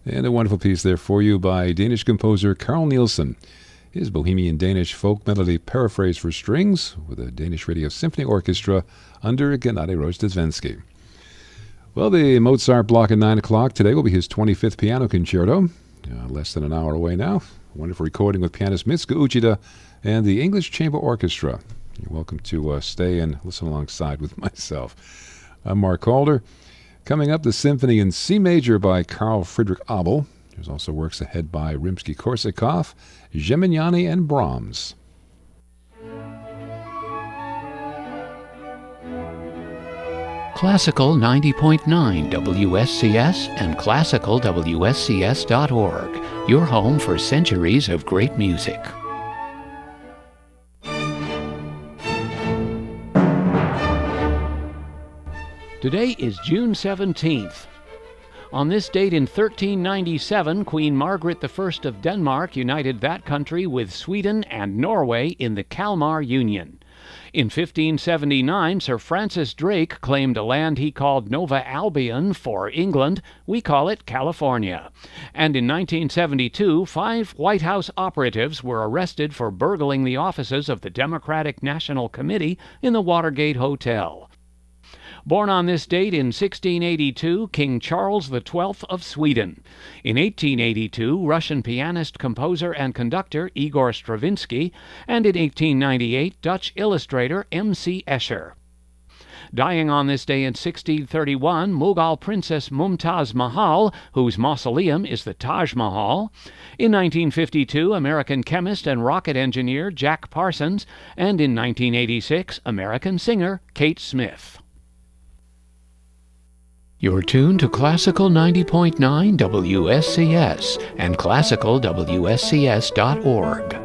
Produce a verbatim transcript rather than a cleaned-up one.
And a wonderful piece there for you by Danish composer Carl Nielsen. His Bohemian Danish folk melody paraphrase for strings with a Danish Radio Symphony Orchestra under Gennady Rozhdestvensky. Well, the Mozart block at nine o'clock today will be his twenty-fifth piano concerto. Uh, less than an hour away now. A wonderful recording with pianist Mitsuko Uchida and the English Chamber Orchestra. You're welcome to uh, stay and listen alongside with myself. I'm Mark Calder. Coming up, the Symphony in C Major by Carl Friedrich Abel. There's also works ahead by Rimsky-Korsakov, Geminiani, and Brahms. Classical ninety point nine W S C S and classical W S C S dot org, your home for centuries of great music. Today is June seventeenth. On this date in thirteen ninety-seven, Queen Margaret the First of Denmark united that country with Sweden and Norway in the Kalmar Union. In fifteen seventy-nine, Sir Francis Drake claimed a land he called Nova Albion for England. We call it California. And in nineteen seventy-two, five White House operatives were arrested for burgling the offices of the Democratic National Committee in the Watergate Hotel. Born on this date in sixteen eighty-two, King Charles the Twelfth of Sweden. In eighteen eighty-two, Russian pianist, composer, and conductor Igor Stravinsky. And in eighteen ninety-eight, Dutch illustrator M C Escher. Dying on this day in sixteen thirty-one, Mughal Princess Mumtaz Mahal, whose mausoleum is the Taj Mahal. In nineteen fifty-two, American chemist and rocket engineer Jack Parsons. And in nineteen eighty-six, American singer Kate Smith. You're tuned to Classical ninety point nine W S C S and classical W S C S dot org.